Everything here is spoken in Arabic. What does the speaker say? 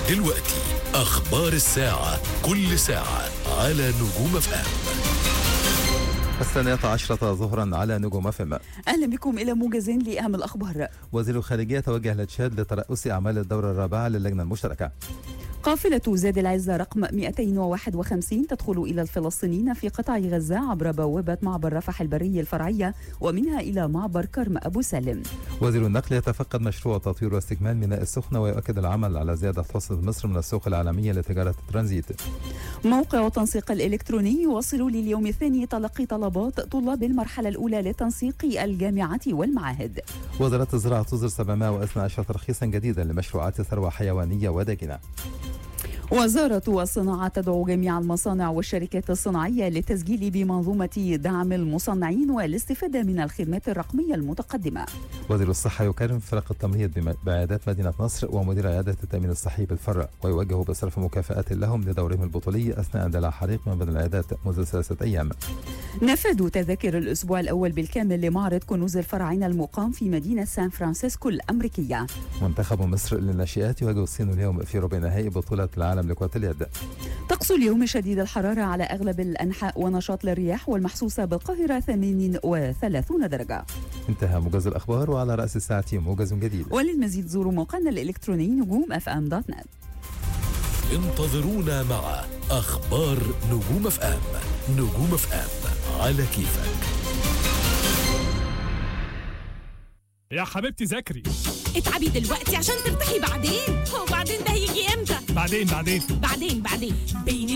ودلوقتي أخبار الساعة، كل ساعة على نجوم FM. 12 ظهرا على نجوم FM. أهلا بكم إلى موجز لأهم الأخبار. وزير الخارجية توجه لتشاد لترأس أعمال الدورة الرابعة للجنة المشتركة. قافلة زاد العزة رقم 251 تدخل إلى الفلسطينيين في قطاع غزة عبر بوابة معبر رفح البري الفرعية ومنها إلى معبر كرم أبو سالم. وزير النقل يتفقد مشروع تطوير واستكمال ميناء السخنة ويؤكد العمل على زيادة حصة مصر من السوق العالمية لتجارة الترانزيت. موقع التنسيق الإلكتروني يواصل لليوم الثاني تلقي طلبات طلاب المرحلة الأولى لتنسيق الجامعات والمعاهد. وزارة الزراعة تصدر 712 ترخيصا جديدا لمشروعات ثروة حيوانية وداجنة. وزارة الصناعة تدعو جميع المصانع والشركات الصناعية للتسجيل بمنظومة دعم المصنعين والاستفادة من الخدمات الرقمية المتقدمة. وزير الصحة يكرم فرق التمريض بعيادات مدينة نصر ومدير عيادة التأمين الصحي بالفرع، ويوجه بصرف مكافآت لهم لدورهم البطولي أثناء اندلاع حريق من بين العيادات منذ 3 أيام. نفذوا تذاكر الأسبوع الأول بالكامل لمعرض كنوز الفراعنة المقام في مدينة سان فرانسيسكو الأمريكية. منتخب مصر للناشئات يواجه الصين اليوم في ربع نهائي بطولة العالم لكرة اليد. طقس اليوم شديد الحرارة على أغلب الأنحاء ونشاط للرياح والمحسوسة بالقاهرة 38 درجة. انتهى موجز الأخبار، وعلى رأس الساعة موجز جديد. وللمزيد زوروا موقعنا الإلكتروني نجوم FM.net. انتظرونا مع أخبار نجوم FM. نجوم FM على كيفك. يا حبيبتي ذاكري. اتعبي دلوقتي عشان ترتاحي بعدين. هو بعدين ده هيجي امتى؟ بعدين بين